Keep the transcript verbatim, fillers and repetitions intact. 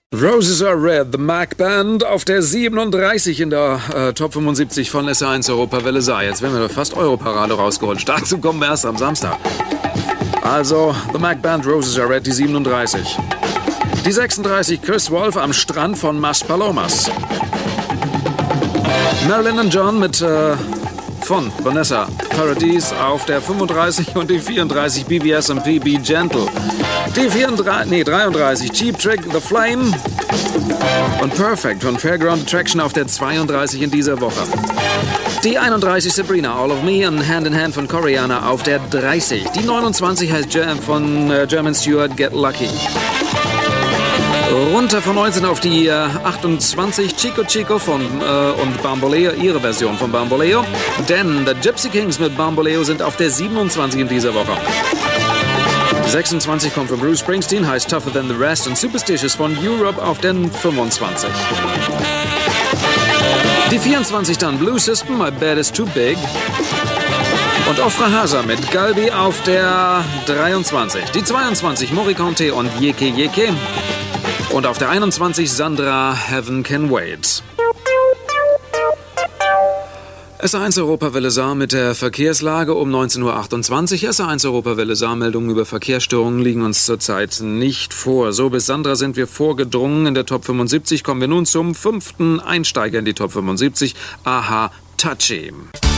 Roses Are Red, The Mac Band auf der siebenunddreißig in der äh, Top fünfundsiebzig von S R eins Europawelle Saar. Jetzt werden wir fast Europarade rausgeholt. Dazu kommen wir erst am Samstag. Also, The Mac Band, Roses Are Red, die siebenunddreißig. Die sechsunddreißig, Chris Wolf am Strand von Mas Palomas. Marilyn und John mit äh, von Vanessa Paradise auf der fünfunddreißig und die vierunddreißig, B B S M P, Be Gentle. Die vierunddreißig, nee, dreiunddreißig, Cheap Trick, The Flame und Perfect von Fairground Attraction auf der zweiunddreißig in dieser Woche. Die einunddreißig, Sabrina, All of Me und Hand in Hand von Koreaner auf der dreißig. Die neunundzwanzig heißt Jam von äh, German Stewart, Get Lucky. Runter von neunzehn auf die äh, achtundzwanzig, Chico Chico von äh, und Bamboleo, ihre Version von Bamboleo. Denn The Gypsy Kings mit Bamboleo sind auf der siebenundzwanzig in dieser Woche. sechsundzwanzig kommt von Bruce Springsteen, heißt Tougher Than the Rest und Superstitious von Europe auf den fünfundzwanzig. Die vierundzwanzig dann Blue System, My Bed Is Too Big. Und Ofra Hasa mit Galbi auf der dreiundzwanzig. Die zweiundzwanzig Moriconte und Yeke Yeke. Und auf der einundzwanzig Sandra, Heaven Can Wait. S R eins Europawelle Saar mit der Verkehrslage um neunzehn Uhr achtundzwanzig. S R eins Europawelle Saar Meldungen über Verkehrsstörungen liegen uns zurzeit nicht vor. So, bis Sandra sind wir vorgedrungen. In der Top fünfundsiebzig kommen wir nun zum fünften Einsteiger in die Top fünfundsiebzig. Aha, Touchy.